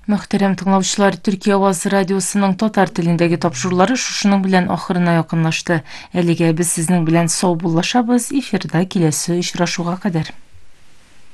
Мөхтәрәм тыңлаучылар, Төркия Аваз радиосының татар телендәге тапшырулары шушының белән ахырына якынлашты. Әлегә без сезнең белән сау булышабыз. Эфирда киләсе очрашуга кадәр.